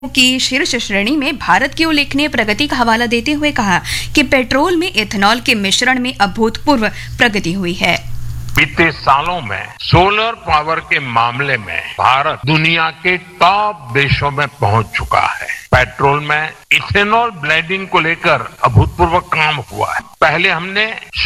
की शीर्ष श्रेणी में भारत की उल्लेखनीय प्रगति का हवाला देते हुए कहा कि पेट्रोल में एथेनॉल के मिश्रण में अभूतपूर्व प्रगति हुई है। बीते सालों में सोलर पावर के मामले में भारत दुनिया के टॉप देशों में पहुंच चुका है। पेट्रोल में इथेनॉल ब्लेंडिंग को लेकर अभूतपूर्व काम हुआ है। पहले हमने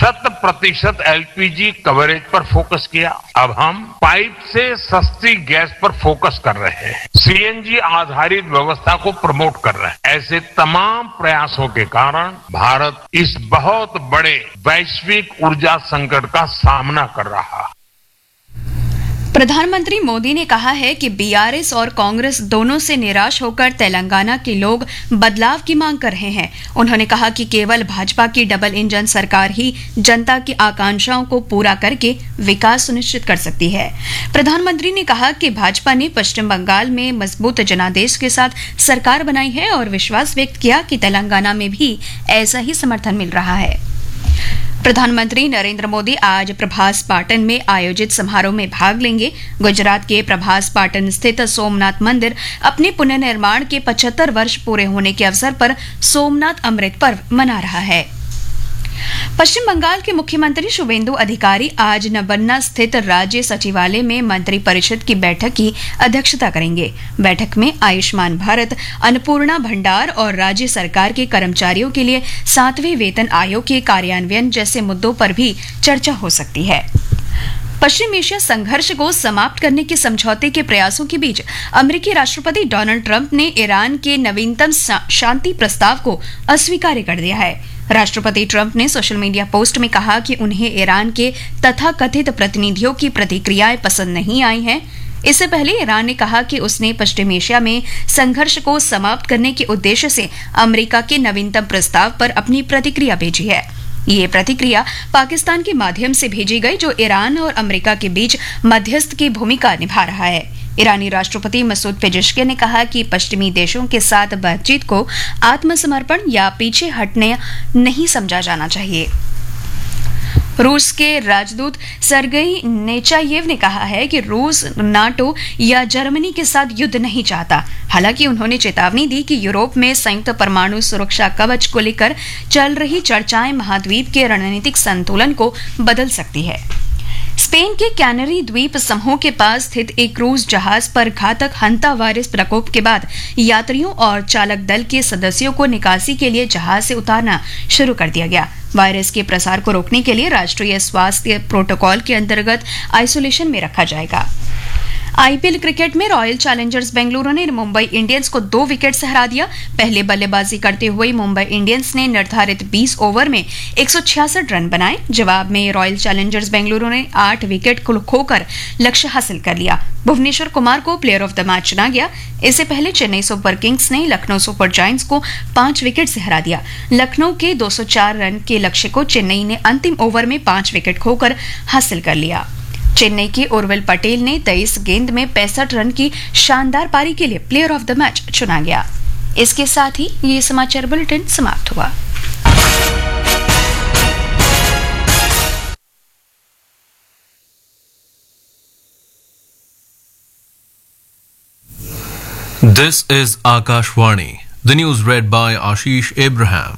100% एलपीजी कवरेज पर फोकस किया, अब हम पाइप से सस्ती गैस पर फोकस कर रहे हैं। सीएनजी आधारित व्यवस्था को प्रमोट कर रहे हैं। ऐसे तमाम प्रयासों के कारण भारत इस बहुत बड़े वैश्विक ऊर्जा संकट का सामना कर रहा है। प्रधानमंत्री मोदी ने कहा है कि बीआरएस और कांग्रेस दोनों से निराश होकर तेलंगाना के लोग बदलाव की मांग कर रहे हैं। उन्होंने कहा कि केवल भाजपा की डबल इंजन सरकार ही जनता की आकांक्षाओं को पूरा करके विकास सुनिश्चित कर सकती है। प्रधानमंत्री ने कहा कि भाजपा ने पश्चिम बंगाल में मजबूत जनादेश के साथ सरकार बनाई है और विश्वास व्यक्त किया कि तेलंगाना में भी ऐसा ही समर्थन मिल रहा है। प्रधानमंत्री नरेंद्र मोदी आज प्रभास पाटन में आयोजित समारोह में भाग लेंगे। गुजरात के प्रभास पाटन स्थित सोमनाथ मंदिर अपने पुनर्निर्माण के 75 वर्ष पूरे होने के अवसर पर सोमनाथ अमृत पर्व मना रहा है। पश्चिम बंगाल के मुख्यमंत्री शुभेंदु अधिकारी आज नबन्ना स्थित राज्य सचिवालय में मंत्रिपरिषद की बैठक की अध्यक्षता करेंगे। बैठक में आयुष्मान भारत, अन्नपूर्णा भंडार और राज्य सरकार के कर्मचारियों के लिए 7वें वेतन आयोग के कार्यान्वयन जैसे मुद्दों पर भी चर्चा हो सकती है। पश्चिम एशिया संघर्ष को समाप्त करने के समझौते के प्रयासों के बीच अमेरिकी राष्ट्रपति डोनाल्ड ट्रंप ने ईरान के नवीनतम शांति प्रस्ताव को अस्वीकार कर दिया है। राष्ट्रपति ट्रंप ने सोशल मीडिया पोस्ट में कहा कि उन्हें ईरान के तथाकथित प्रतिनिधियों की प्रतिक्रियाएं पसंद नहीं आई हैं। इससे पहले ईरान ने कहा कि उसने पश्चिम एशिया में संघर्ष को समाप्त करने के उद्देश्य से अमेरिका के नवीनतम प्रस्ताव पर अपनी प्रतिक्रिया भेजी है। ये प्रतिक्रिया पाकिस्तान के माध्यम से भेजी गई, जो ईरान और अमेरिका के बीच मध्यस्थ की भूमिका निभा रहा है। ईरानी राष्ट्रपति मसूद पेजेश्कियान ने कहा कि पश्चिमी देशों के साथ बातचीत को आत्मसमर्पण या पीछे हटने नहीं समझा जाना चाहिए। रूस के राजदूत सर्गेई नेचायेव ने कहा है कि रूस नाटो या जर्मनी के साथ युद्ध नहीं चाहता। हालांकि उन्होंने चेतावनी दी कि यूरोप में संयुक्त परमाणु सुरक्षा कवच को लेकर चल रही चर्चाएं महाद्वीप के रणनीतिक संतुलन को बदल सकती है। स्पेन के कैनरी द्वीप समूह के पास स्थित एक क्रूज जहाज पर घातक हंता वायरस प्रकोप के बाद यात्रियों और चालक दल के सदस्यों को निकासी के लिए जहाज से उतारना शुरू कर दिया गया। वायरस के प्रसार को रोकने के लिए राष्ट्रीय स्वास्थ्य प्रोटोकॉल के अंतर्गत आइसोलेशन में रखा जाएगा। आईपीएल क्रिकेट में रॉयल चैलेंजर्स बेंगलुरु ने मुंबई इंडियंस को 2 विकेट से हरा दिया। पहले बल्लेबाजी करते हुए मुंबई इंडियंस ने निर्धारित 20 ओवर में 166 रन बनाए। जवाब में रॉयल चैलेंजर्स बेंगलुरु ने 8 विकेट खोकर लक्ष्य हासिल कर लिया। भुवनेश्वर कुमार को प्लेयर ऑफ द मैच चुना गया। इससे पहले चेन्नई सुपर किंग्स ने लखनऊ सुपर जायंट्स को 5 विकेट से हरा दिया। लखनऊ के 204 रन के लक्ष्य को चेन्नई ने अंतिम ओवर में 5 विकेट खोकर हासिल कर लिया। चेन्नई के उर्विल पटेल ने 23 गेंद में 65 रन की शानदार पारी के लिए प्लेयर ऑफ द मैच चुना गया। इसके साथ ही ये समाचार बुलेटिन समाप्त हुआ। This is Akashvani. The news read by Ashish Abraham.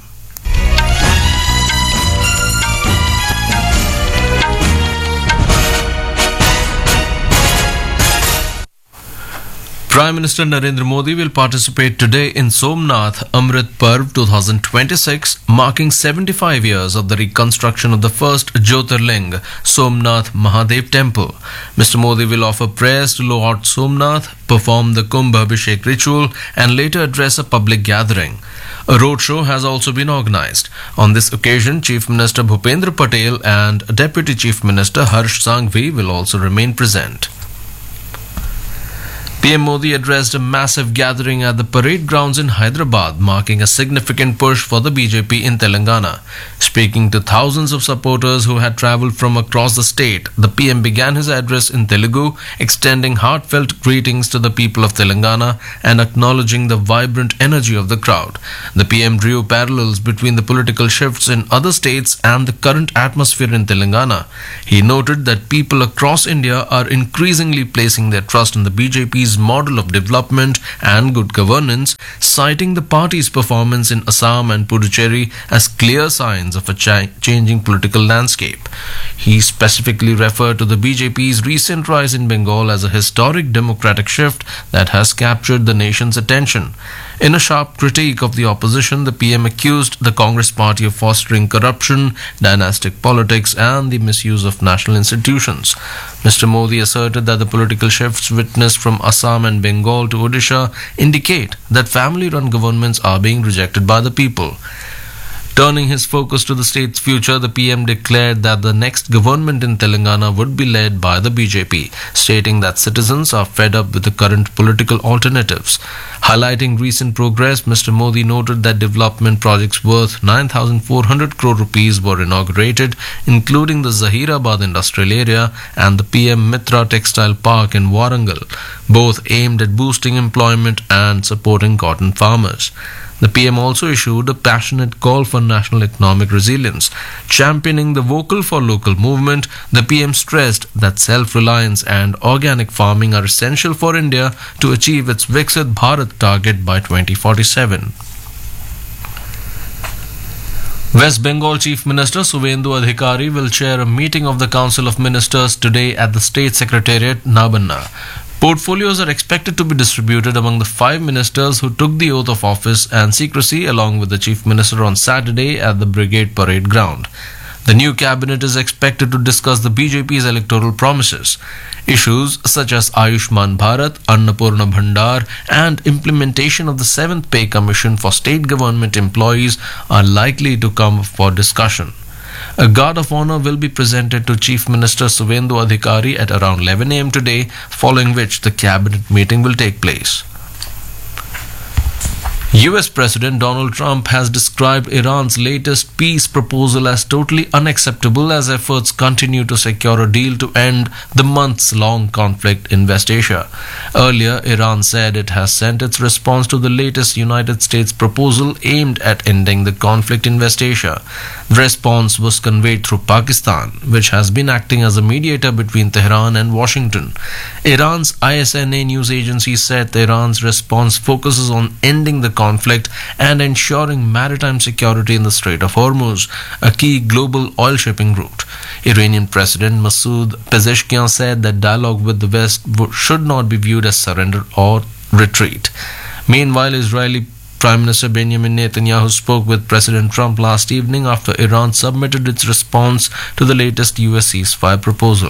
Prime Minister Narendra Modi will participate today in Somnath Amrit Parv 2026, marking 75 years of the reconstruction of the first Jyotirling, Somnath Mahadev Temple. Mr. Modi will offer prayers to Lord Somnath, perform the Kumbh Abhishek ritual, and later address a public gathering. A roadshow has also been organized. On this occasion, Chief Minister Bhupendra Patel and Deputy Chief Minister Harsh Sanghvi will also remain present. PM Modi addressed a massive gathering at the parade grounds in Hyderabad, marking a significant push for the BJP in Telangana. Speaking to thousands of supporters who had travelled from across the state, the PM began his address in Telugu, extending heartfelt greetings to the people of Telangana and acknowledging the vibrant energy of the crowd. The PM drew parallels between the political shifts in other states and the current atmosphere in Telangana. He noted that people across India are increasingly placing their trust in the BJP's BJP's model of development and good governance, citing the party's performance in Assam and Puducherry as clear signs of a changing political landscape. He specifically referred to the BJP's recent rise in Bengal as a historic democratic shift that has captured the nation's attention. In a sharp critique of the opposition, the PM accused the Congress party of fostering corruption, dynastic politics, and the misuse of national institutions. Mr. Modi asserted that the political shifts witnessed from Assam and Bengal to Odisha indicate that family-run governments are being rejected by the people. Turning his focus to the state's future, the PM declared that the next government in Telangana would be led by the BJP, stating that citizens are fed up with the current political alternatives. Highlighting recent progress, Mr. Modi noted that development projects worth 9,400 crore rupees were inaugurated, including the Zahirabad industrial area and the PM Mitra Textile Park in Warangal, both aimed at boosting employment and supporting cotton farmers. The PM also issued a passionate call for national economic resilience. Championing the Vocal for Local movement, the PM stressed that self-reliance and organic farming are essential for India to achieve its Viksit Bharat target by 2047. West Bengal Chief Minister Suvendu Adhikari will chair a meeting of the Council of Ministers today at the State Secretariat, Nabanna. Portfolios are expected to be distributed among the 5 ministers who took the oath of office and secrecy along with the Chief Minister on Saturday at the Brigade Parade Ground. The new cabinet is expected to discuss the BJP's electoral promises. Issues such as Ayushman Bharat, Annapurna Bhandar, and implementation of the 7th Pay Commission for state government employees are likely to come for discussion. A guard of honor will be presented to Chief Minister Suvendu Adhikari at around 11 a.m. today, following which the cabinet meeting will take place. US President Donald Trump has described Iran's latest peace proposal as totally unacceptable as efforts continue to secure a deal to end the months-long conflict in West Asia. Earlier, Iran said it has sent its response to the latest United States proposal aimed at ending the conflict in West Asia. The response was conveyed through Pakistan, which has been acting as a mediator between Tehran and Washington. Iran's ISNA news agency said Iran's response focuses on ending the conflict and ensuring maritime security in the Strait of Hormuz, a key global oil shipping route. Iranian President Masoud Pezeshkian said that dialogue with the West should not be viewed as surrender or retreat. Meanwhile, Israeli Prime Minister Benjamin Netanyahu spoke with President Trump last evening after Iran submitted its response to the latest US ceasefire proposal.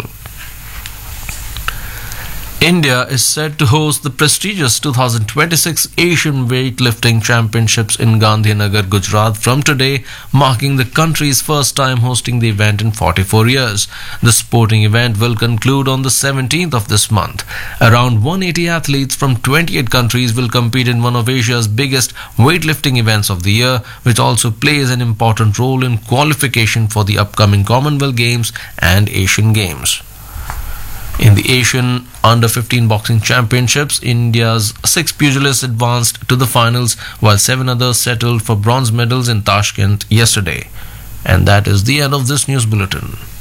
India is set to host the prestigious 2026 Asian Weightlifting Championships in Gandhinagar, Gujarat from today, marking the country's first time hosting the event in 44 years. The sporting event will conclude on the 17th of this month. Around 180 athletes from 28 countries will compete in one of Asia's biggest weightlifting events of the year, which also plays an important role in qualification for the upcoming Commonwealth Games and Asian Games. In the Asian Under-15 Boxing Championships, India's 6 pugilists advanced to the finals while 7 others settled for bronze medals in Tashkent yesterday. And that is the end of this news bulletin.